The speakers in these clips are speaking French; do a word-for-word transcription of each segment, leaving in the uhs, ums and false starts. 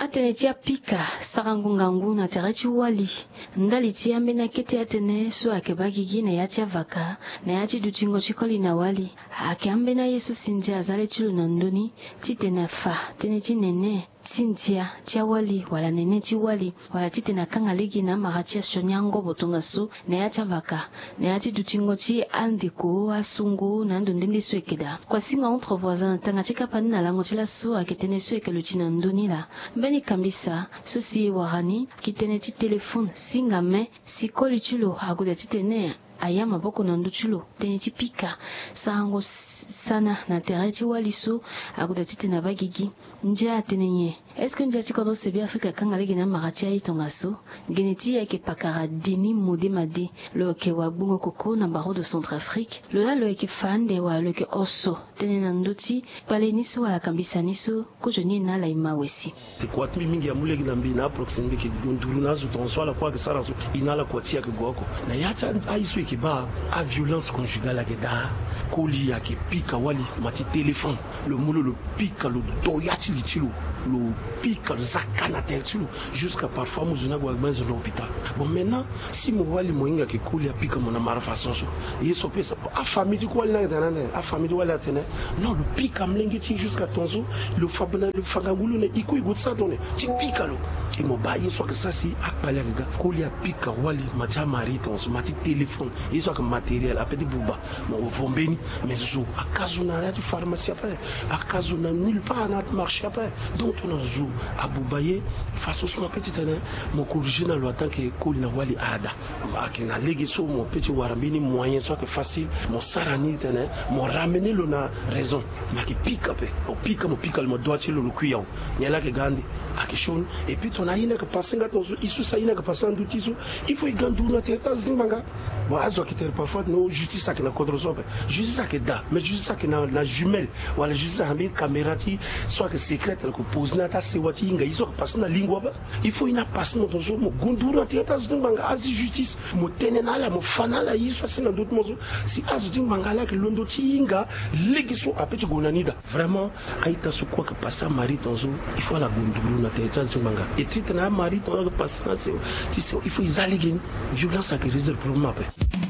atene tia pika sarangungangu na tereti wali ndali tia mbena kete atene so akebagigi na yatia vaka na yati dutingo chikoli na wali akambena Yesu sindia azale chulu na ndoni titena fa tene tinene tintia tia wali wala nene ti wali wala titena kanga legi na maratia shonyango botonga so na yatia vaka na yati dutingo chi andiko asungu na ndondendi swekeda kwa singa entre voisins tanga tika panina lango tila so aketene swekelu tina ndoni la mbeni kambisa so si warani kitene ti telefone singa me sikoli chulo aguda titene ayama boko na nduchulo tene ti pika sango sana na tereti waliso aguda titena bagigi nja tenenye est-ce que nja tikodo sebi Afrika kanga legi na maratia itonga so geneti yake pakara dini mode made lo ke wabungo koko na baro de Centrafrique lo la lo ke fande wa lo ke oso tene na nduti pale niso wa kambisa niso ko joni na la imawesi tikwat mi mingi ya mulegi na mbi na proximité ki nduru na zo tonso la kwa ke sara so inala kwatia ke goko na yacha aiso ki ba a violence conjugale ke da koli ya ke pika wali mati téléphone le molo le pika le doyati litilo le pika le zakana tertilo jusqu'à parfois muzuna kwa gbanzo na hôpital. Bon maintenant si mo wali moinga ke koli ya pika mona mara façon so yeso pesa a famille ko wali na danane a famille wali atene non le pika mlengeti jusqu'à tonzo le fabna le fangangulu ne iko igutsa donne ti pika lo et mo ba yeso que ça si akpala ga koli ya pika wali mati mari tonzo mati téléphone yeso que matériel a petit buba mo vombeni mais zo akazuna ya du pharmacie après akazuna nulle part na marché après donc on joue à Boubaye face au son petit tene mon original en tant que koli na wali ada akina legiso mon petit warambini moyen soit que facile mon sarani tene mon ramener le na raison ma qui pique après au pique mon pique le doigt le le cuillon nyala ke gandi akishon et puis ton aina que passer ngato isu sa ina que passer ndutiso il faut gandu na teta zimbanga bon azo qui parfois no justice à na contre so justice à que da mais justice à que na na jumelle wala justice à mille caméra ti soit que secrète que pose na ta sewati inga iso que passer na lingua ba il faut ina passer na ton so mo gundura teta zimbanga azi justice mo tenena la mo fanala iso sina d'autres mozo si azo zimbanga la que londo ti inga legiso a petit gonanida vraiment aita so quoi que passer mari ton so il faut la gundura na teta zimbanga et tu na mari ton que passer na se il faut izalegen violence à que résoudre problème après.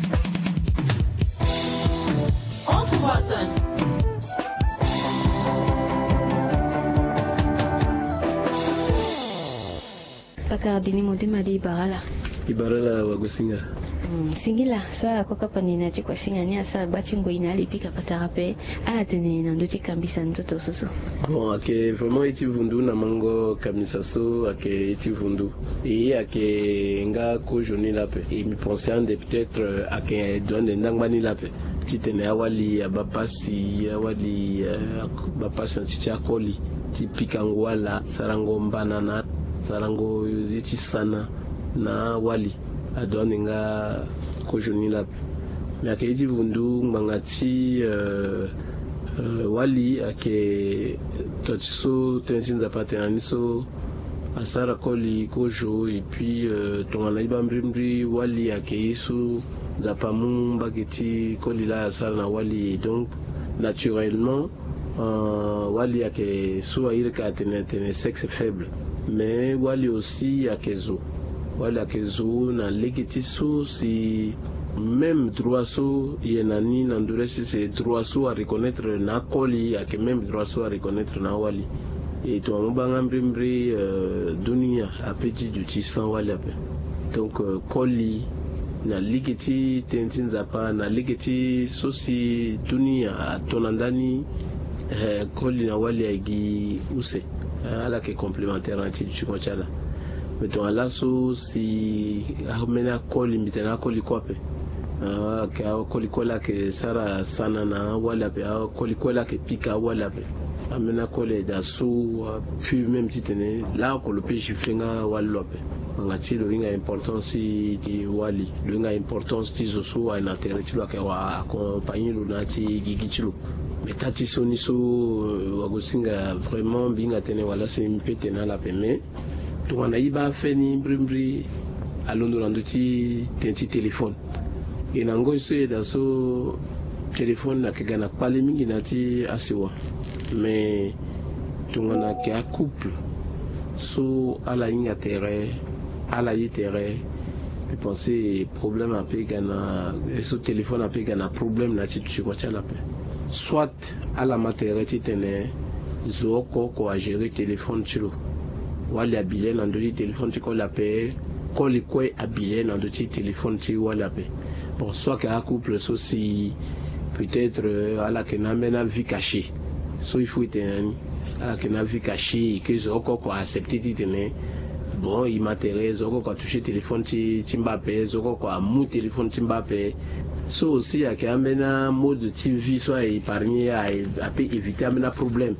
Entre voisins. Pakara dini mode made ibarala ibarala wagosinga mm, singila swala kwa kapa nina chikwa singa ni asa bachingo inali pika patarape ala tene na ndochi kambisa nzoto soso bon ake vraiment iti vundu na mango kamisa so ake iti vundu et ake nga ko joni lape et mi pensant de peut-être ake donne ndangmani lape titene awali abapasi awali bapasi nticha koli tipika ngwala sarango mbanana sarango iti sana na wali adone nga ko joni lape mais ake iti vundu ngangati euh, uh, wali ake totiso tenzinza patenaniso asara koli kojo et puis euh, tongana ibambrimri wali ake isu zapamu bageti koli la asara na wali donc naturellement uh, wali ake su airka tene tene sexe faible mais wali aussi ake zo wali ake zo na legeti so si même droit so yenani nandure si c'est droit so à reconnaître na koli ake même droit so à reconnaître na wali et to amubanga mbrimbre euh, dunia apeti duti sans wali ape donc euh, koli na ligeti tenzinza pa na ligeti so si dunia tonandani euh, koli na wali agi use euh, ala ke complémentaire anti du chicochala mais to ala so si amena koli mitena koli kwape Uh, ke kolikola ke sara sana na wala pe kolikola ke pika wala pe amena kole da su puis même titene la ko le pe chiflenga wala pe ngati lo inga importance di wali lo inga importance ti zo so a na tereti lo ke wa accompagner lo nati gigichilo metati soni so wagosinga vraiment binga tene wala se mpete na la pe mais to wana iba feni brimbri alondo ndoti tenti téléphone inango isu da so téléphone na kigana pale mingi nati asiwa mais tungana ke a couple so so ala inga terre ala yi terre je pensais problème à payer gana ce téléphone à payer gana problème na ti tu ko chala pe soit ala matériel ti tene zoko ko a gérer téléphone tilo wali abile na ndoli téléphone ti ko la pe ko li ko abile na ndoli téléphone ti wala pe bon soit que un couple so si peut-être euh, ala que na mena vie cachée so il faut tenir ala que na vie cachée que zoko ko accepter ti tene bon il m'intéresse zoko ko toucher téléphone ti ti Mbappé zoko ko amu téléphone ti Mbappé so aussi a que amena mode ti vie soit épargner à à peut éviter amena problème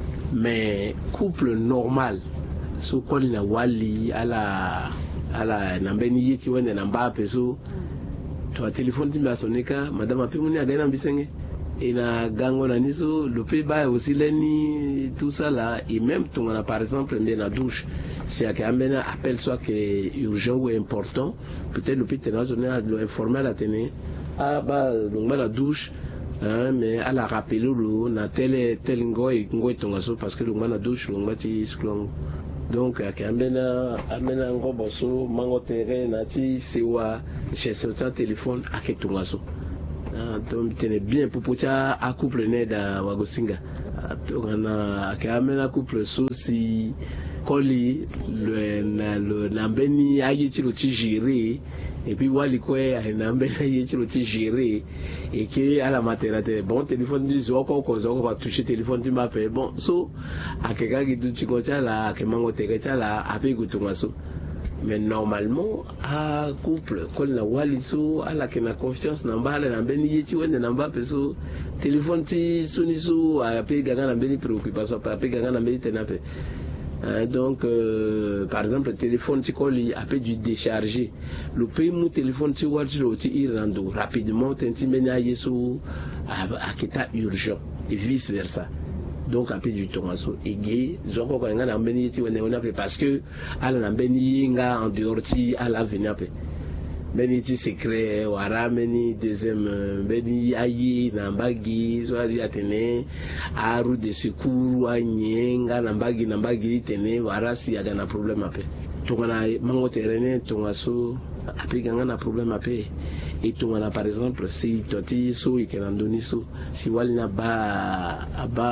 mais couple normal so ko na wali ala ala na mbeni yeti wende na Mbappé so to téléphone ti mba sonika madame ape muni agana mbisenge ina gango na niso le pe ba aussi leni tout ça là et même ton on a par exemple bien la douche si a amena appel soit que urgent ou important peut-être le petit na donner le informer la tene ah ba donc la douche hein mais à la rappeler le na tel tel ngoi ngoi tonga so parce que le na douche le ngati sklong donc a amena amena ngo boso mango terrain na ti sewa chez ce téléphone a ke tonga so donc tenez bien pour pocha a couple né da wagosinga tongana akamena couple so si koli le na le nambeni ayi chilo ti gérer et puis wali kwe nambeni ayi chilo ti gérer et que à la maternité bon téléphone dit zoko ko zoko va toucher téléphone ti Mbappé bon so akeka ki tu ko chala akemango teke chala ape gutunga so mais normalement à couple quand la waliso à la kena confiance na mbala na beni yeti wende na Mbappé so téléphone ti suniso a pe ganga na beni préoccupation pa pe ganga na beni tenape hein, donc euh, par exemple le téléphone ti koli a pe du décharger le primo téléphone ti watcho ti irando rapidement tenti mena yeso a, a kita urgent et vice versa. Donc après du temps so égé zoko ko nga na mbeni ti wona wona parce que ala na mbeni nga en dehors ti ala venir pe mbeni ti secret wara mbeni deuxième mbeni ayi na mbagi so ari atene aru de secours anye nga na mbagi na mbagi tene wara si aga na problème ape tongana mango terene tonga so ape nga na problème ape et tongana par exemple si toti so ikenandoni so si wali na ba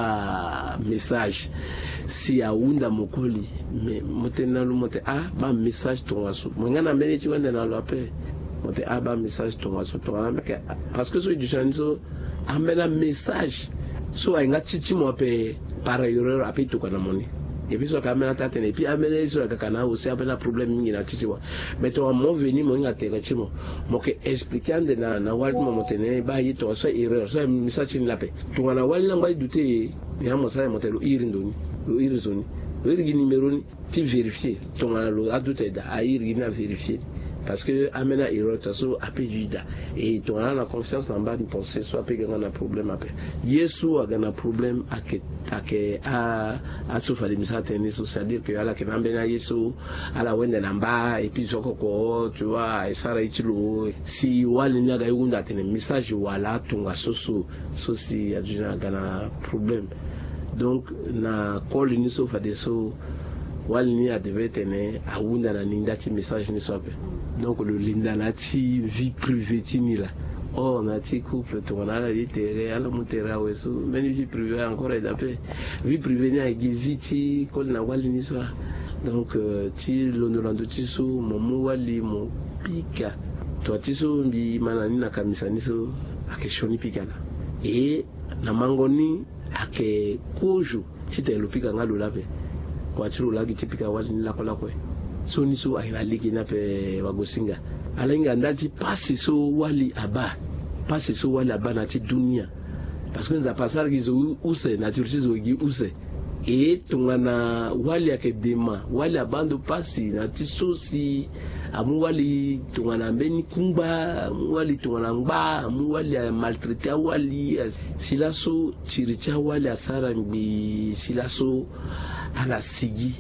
ba message si aunda mokoli me motena lu mote a ba message tonga so ngana meni ti wende na lo ape mote a ba message tonga so tonga parce que so du chanso amena message so ainga titi mo ape par erreur ape to kana moni et puis so kamera tatene et puis amena so kakana aussi amena problème mingi na titi wa mais to mo veni mo ngate ka chimo mo ke expliquer de na na wali mo motene ba yi to so erreur so message ni lape to na wali na ba douter ya mo sa mo telo iri ndoni lo iri zoni lo iri numéro ni ti vérifier to na lo adouter da a iri na vérifier parce que amena erreur so ape juda et to na la confiance na ba ni penser so ape gana problème ape yesu a gana problème ake ake a a so fa de misate ni so c'est à dire que ala ke nambena yesu ala wende namba et puis zoko ko tu vois esara itilo si wali ni aga yunda tene message wala tunga soso so si ajina gana problème donc na call ni so fa de so wali ni adeve tene a wunda na ninda ti message ni so ape donc le linda na ti vie privée ti ni la oh na ti couple to na la litere ala mutera weso meni vie privée encore d'après vie privée ni a vie ti ko na wali ni so donc euh, ti lonolando ti so momo wali mo pika to ti so mbi manani na kamisa ni so akeshoni pikana et na mangoni ake kojo ti te lo pika ngalo lape kwa chiro lagi tipika wali ni la kola kwe so ni so aina ligi na pe wagosinga alinga ndati pasi so wali aba pasi so wali aba na ti dunia parce que nza pasar gizo use na turci zo gi use et tongana wali akedema wali abando pasi na ti so si amu wali tongana mbeni kumba amu wali tongana ngba amu wali maltraiter wali silaso chiricha wali asara mbi silaso ala sigi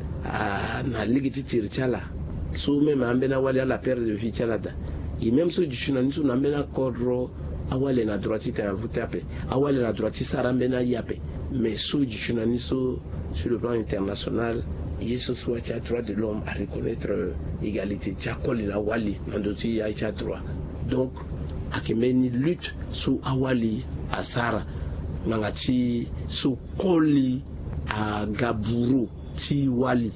a na ligi ti chiricha la so même ambena wali ala perte de vie chala da et même so du chuna niso na mbena kodro awale na droite ta voté ape awale na droite sarambe na yape mais sous du chunaniso sur le plan international yeso soit tu as droit de l'homme à reconnaître euh, égalité tu as collé la wali mandoti ya tu as droit donc akemeni lutte sous awali asara nangati sous koli a gaburu ti wali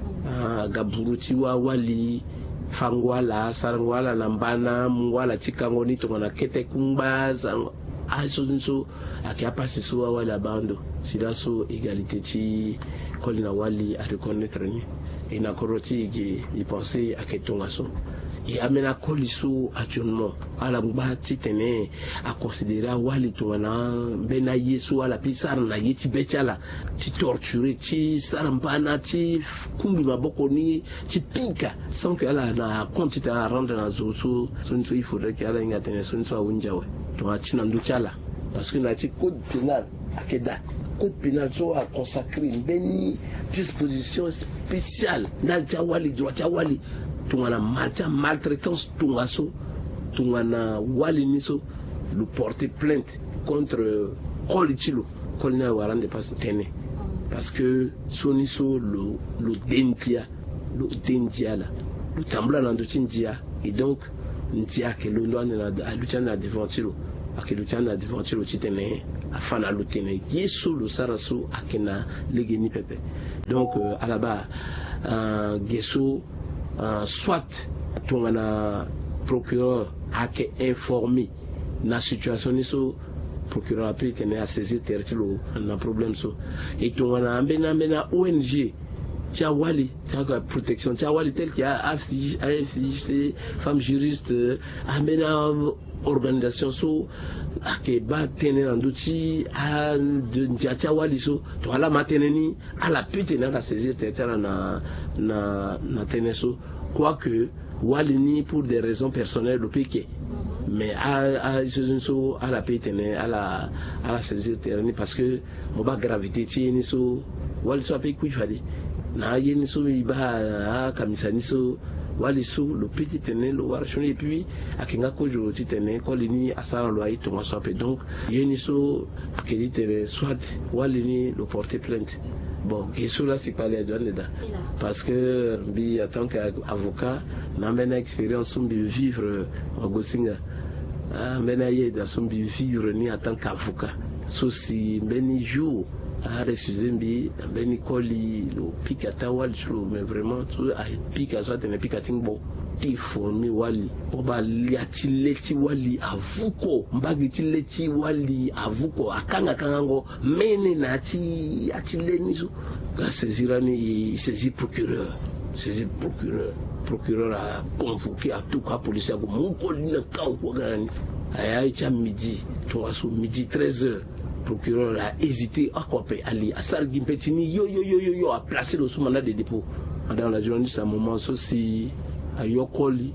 a gaburu ti wa wali fangwala sarangwala nambana mungwala tikangoni tongana kete kumbaza aso nso akiapasi so wala bando sila so égalité ti kolina wali a reconnaître ni ina koroti gi y penser à ketonga so et amena koliso actuellement ala mbati tene a considérer wali tongana bena yesu ala pisar na yeti betala ti torturer ti sarambana ti kumbi maboko ni ti pika sans que ala na compte ta rendre na zoso sonso il faudrait que ala ngatene sonso awunjawe to atina nduchala parce que na ti code pénal akeda code pénal so a consacré une belle disposition spéciale dans le wali droit wali tungana malta maltraitance tungaso tungana wali niso le porter plainte contre Kolitilo Kolina warande pas tene parce que soniso le le dentia le dentia là le tambla nando tindia et donc ntia que le loin na alutana devantilo akilutana devantilo titene afana lutene yeso le saraso akena legeni pepe donc euh, à la bas euh, gesso Uh, soit tongana procureur a ke informé na situation ni so procureur a pu tenir à saisir tertilo na problème so et tongana ambena ambena O N G tia wali tia protection tia wali tel qui a A F C femme juriste ambena organisation so ake ba tenir nduti a de tia wali so to ala mateneni ala pu tenir à saisir tertilo na na na teneso quoique walini pour des raisons personnelles le piqué mais à à so à la pétene à la à la saisir terrain parce que mon bas gravité tieni so wali so pe kuifali na yeni so iba a kamisani so wali so le petit tenait le warachoni et puis akinga kojo titene kolini asara lo ai tonga so pe donc yeni so akedite soit walini le porter plainte. Bon, question là c'est pas les douanes là parce que bi en tant qu'avocat n'a même expérience de vivre au Gosinga ah menaye da son bi vivre ni en tant qu'avocat souci beni jour a refusé bi beni koli le pikata wal chlo mais vraiment tout a pika soit ne pikating ti formi wali oba liati leti wali avuko mbagi ti leti wali avuko akanga kango mene na ti ati lenizo ga saisirani il saisit procureur saisit procureur procureur a convoqué à tout cas policier ko moko lina kan ko gani aya ita midi to aso midi treize heures procureur a hésité à couper ali asar gimpetini yo yo yo yo yo a placé le sous mandat de dépôt dans la journée à un moment ceci ayokoli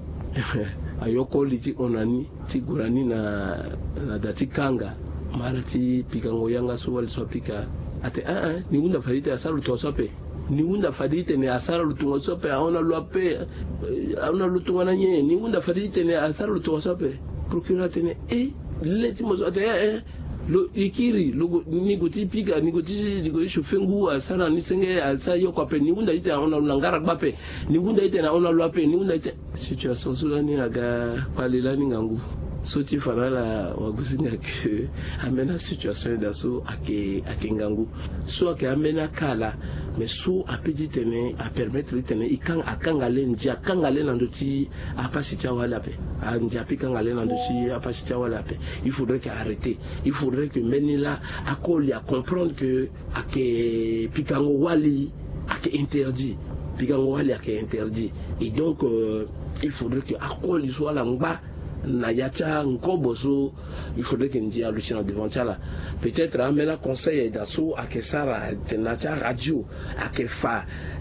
ayokoli ti onani ti gurani na na dati kanga mara ti pikango yanga so wali so pika ate a a ni unda farite asaru to sope ni unda farite ne asaru to sope aona lope aona lutunga na nye ni unda farite ne asaru to sope procureur tene e leti mo so ate eh lo ikiri lo ni goti pika ni goti ni goti shofengu asara ni senge asa yo kwa pe ni unda ite ona ngara bape ni unda ite na ona lope ni unda ite situation sulani aga palilani ngangu soti fanala wagusinga ke amena situation daso ake ake ngangu so ake amena kala mais so apedi tene a permettre tene ikang akanga lenji akanga lena ndoti apasi tia wala pe andi apika ngale na ndoti apasi tia wala pe il faudrait qu'arrêter il faudrait que menila akoli à comprendre que ake pikango wali ake interdit pikango wali ake interdit et donc euh, il faudrait que akoli soit là ngba na yacha nkoboso il faudrait que ndia luchina devant là peut-être amena conseil d'asso à que sara tenacha radio à que fa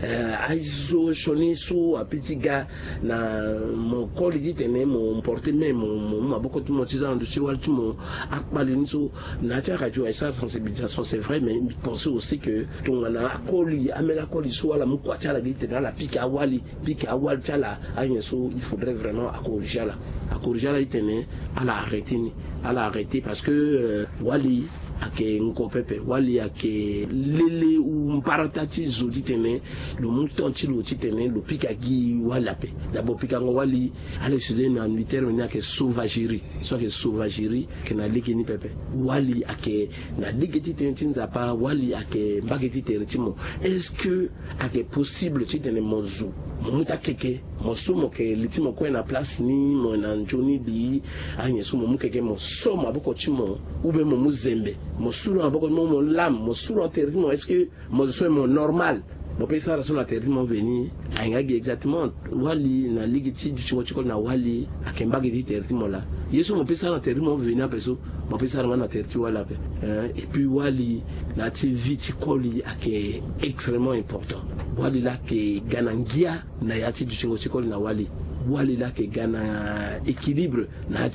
aizo choni so a petit gars na mon collègue tene mon porter même mon maboko tout mon tizan de chiwal tout mon akbalini so na cha radio et ça sensibilisation c'est vrai mais pensez aussi que ton na akoli amena akoli so la mukwa cha la gite dans la pika wali pika wali cha la ayen so il faudrait vraiment corriger là à corriger sala itene ala arrêté ni ala arrêté parce que euh, wali ake nkopepe wali ake lele ou mbaratati zodi tene le mouton tilo titene le pika gi walape d'abord pika ngo wali ale sujet na militaire ni ake sauvagerie soit que sauvagerie que na ligi ni pepe wali ake na ligi titene tinza pa wali ake mbageti teritimo est-ce que ake possible titene mozu muta keke mosumo ke litimo ko na place ni mo na njoni di anye sumo mukeke mo soma boko timo ube mo muzembe mo sulu aboko mo mo lam mo sulu teritimo est-ce que mo so mo normal mo pesa rason na teritimo veni ainga exactement wali na ligi ti du chingo chiko na wali akemba gi teritimo la yesu mo pesa na teritimo veni apeso mo pesa na teritimo wala pe et puis wali na ti viti koli ake extrêmement important wali la ke ganangia na yati du chingo chiko na wali wali la ke gana équilibre na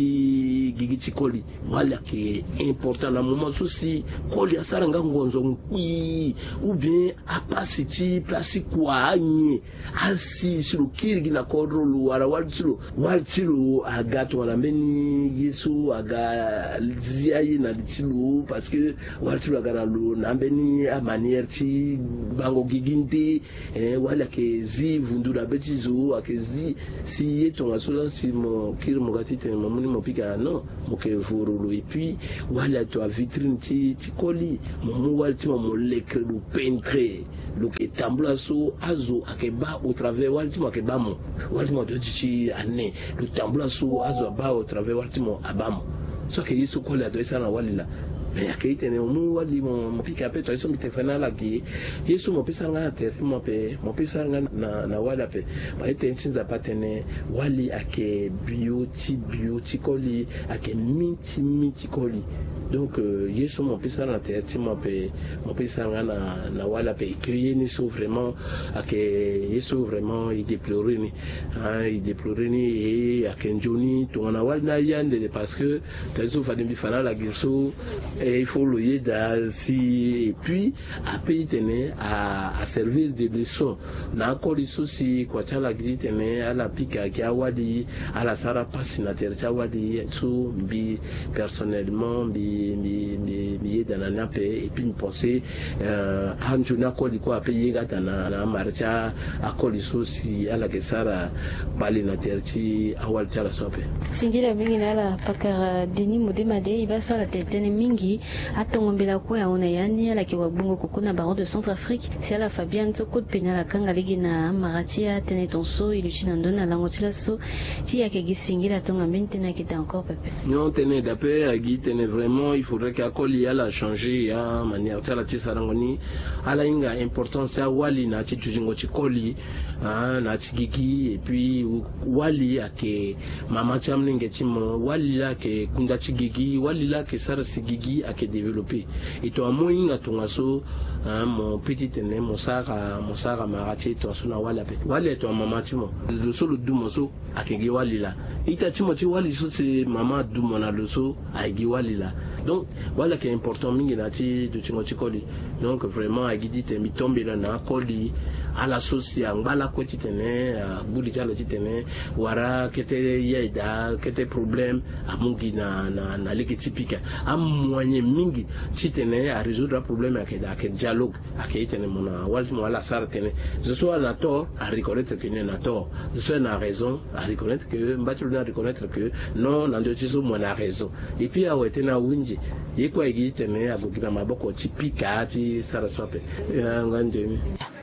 ti gigiti koli wali ke important na moment souci koli asaranga ngonzo nkui ou bien apasiti place kwa anyi asi silo kirgi na kodrolu wala wali tilo wali tilo agato wala meni yesu aga ziayi na tilo parce que wali tilo aga na lo na mbeni a manière ti bango giginte eh, wali ke zi vundura betizo akezi si yeto ngasola si mo kir mo gatite mo muni mo pika non mo ke vurulu et puis wala to a vitrine ti ti koli mo mo wali ti mo lekre do peintre lo ke tambula so azo akeba au travers wali ti mo akeba mo wali mo do ti ane lo tambula so azo ba au travers wali ti mo abamo so ke yeso koli ado isa na wali la mais akite ne mo wali mo pika pe to iso mi tefana la gi yesu mo pesa nga te mo pe mo pesa nga na na wala pe ba ite nchinza patene wali ake beauty beauty koli ake miti miti koli donc euh, yesu mo pesa na te mo pe mo pesa nga na na wala pe que yeni so vraiment ake yesu vraiment il déplorer ni hein il déplorer ni et ake njoni to na wali na yande parce que tezo fa dembi fana la giso et il faut le yeda si et puis à payer tene à, à servir de leçon na koli souci kwa chala gidi tene à la pika ki awadi à la sara passe na tercha wadi so bi personnellement bi bi bi, bi yeda na nape et puis me penser euh anjuna koli ko payer gata na na marcha a koli souci à la kesara bali na terchi awal chala sope singila mingi na la pakara deni modemade ibaso la tetene mingi atongombela kwa yaona yani ala ki wabungo kokuna baro de Centrafrique si ala Fabian to code penala kanga ligi na maratia tene tonso iluchina ndona langotila so ti yake gisingila tonga mentena qui était encore pepe non tene d'après agi tene vraiment il faudrait qu'akoli ala changer ya manière tala ti sarangoni ala inga importance ya wali na ti tujingo ti koli ah na ti gigi et puis wali ake mama ti amnenge ti mo wali la ke kunda ti gigi wali la ke sara si gigi ake développer et to amoinga tonga so hein, mon petit tene mon sara mon sara marati to so na wala pe wali to mama ti mo le so le dumo so ake gi wali la ita ti mo ti wali so c'est mama dumo na le so a gi wali la donc voilà qui est important mingi na ti du tingo ti koli donc vraiment a gi dit mi tombe la na koli à la sauce ya ngala ko ti tene buli tala ti tene wara kete yeda kete problème amungi na na na leki typique am moyen mingi ti tene à résoudre problème avec avec dialogue avec tene mona wal mo ala sar tene je sois na tort à reconnaître que na tort je sois na raison à reconnaître que mbatru na reconnaître que non na ndo ti so mo na raison et puis a wete na winji yeko igi tene abukina maboko ti pika ti sara sope ngande.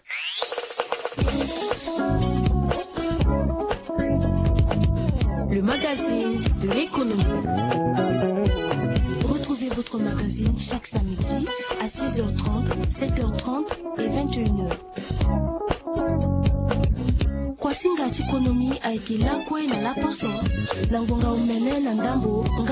Le magazine de l'économie. Retrouvez votre magazine chaque samedi à six heures trente, sept heures trente et vingt et une heures. Kwasinga Chikonomi a été là quoi na la poso, na ngonga umene na ndambo.